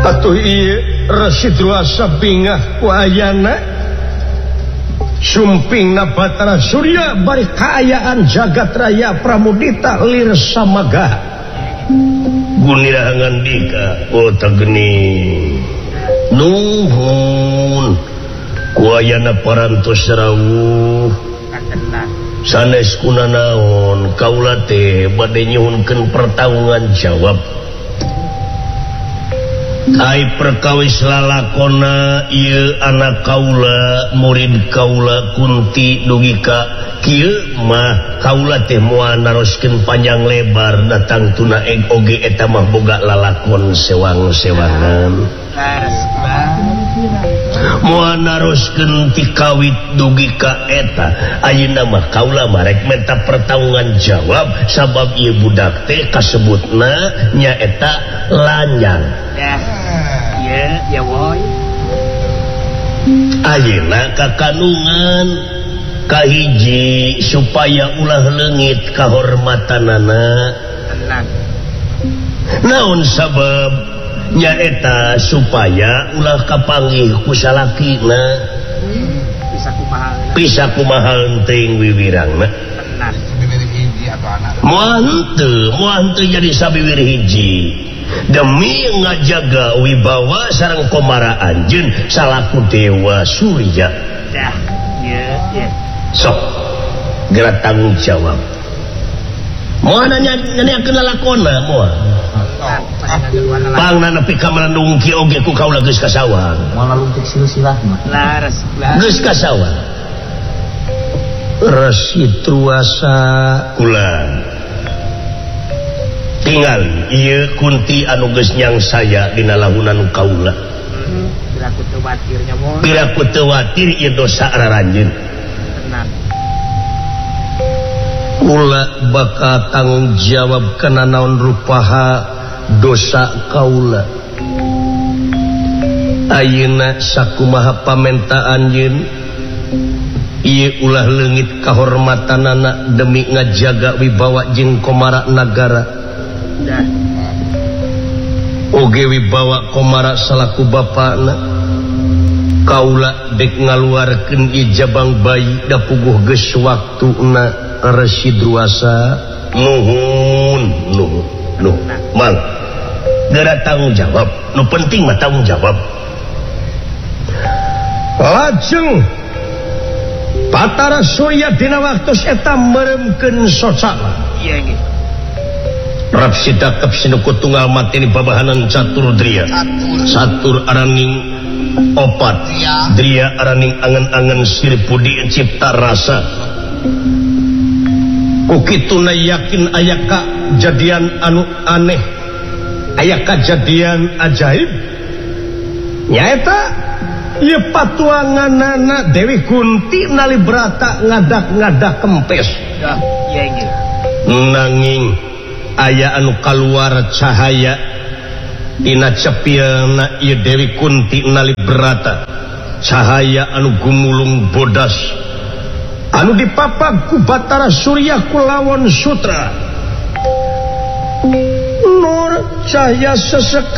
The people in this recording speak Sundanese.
atuh ieu Rasidruasa bingah ku ayana sumpingna Batara Surya bari kaayaan jagat raya Pramudita lir samaga gunirahangan dika geni nuhun ku ayana parantos rawuh sanes kunanaon kaula teh bade nyuhunkeun pertanggungan jawab ai perkawis lalakonna ieu anak kaula murid kaula Kunti dugi ka kieu mah kaula teh moal naroskeun panjang lebar datang tuna oge eta mah boga lalakon sewang-sewangan moal naroskeun ti kawit dugi ka eta ayeuna mah kaula marek menta pertanggungan jawab sabab ieu budak teh kasebutna nyaeta lanyang ya woy ayeuna kakanungan kahiji supaya ulah leungit kahormatanana naon sabab nyaeta supaya ulah kapanggih ku salakina bisa kumaha teuing wiwirangna moal henteu jadi sabiwir hiji demi ngajaga wibawa sareng komara anjeun salaku Dewa Surya sok gerak tanggung jawab moal nanyakeun lalakonna moal pangna nepi ka melendung ki oge ku kaula geus kasawang moal luntik silsilah laras geus kasawang Rasidruasa kula tinggal ieu Kunti anu geus nyang saya dina lahunan kaula piraku teu watir ieu dosa araranjeun kula bakal tanggung jawab kana naon rupaha dosa kaula ayeuna sakumaha pamenta anjeun ieu ulah leungit kahormatanana demi ngajaga wibawa jeung komara nagara oge wibawa komara salaku bapana kaula dek ngaluarkeun ijabang bayi da puguh geus waktuna Rasidruasa nuhun mang geura tanggung jawab nu penting mah tanggung jawab lajeng Batara Surya dina waktos eta meremkeun socana ieu nggih Rab sidakep sinuku tunggal mati di babahanan catur dria catur araning opat dria araning angen-angen siripudi cipta rasa kukituna yakin aya kajadian anu aneh aya kajadian ajaib nyaeta ieu patuanganana Dewi Kunti nalibrata ngadak-ngadak kempes nanging aya anu kaluar cahaya dina cepieuna ieu Dewi Kunti nalibrata cahaya anu gumulung bodas anu dipapag ku Batara Surya kulawon sutra nur cahaya sesek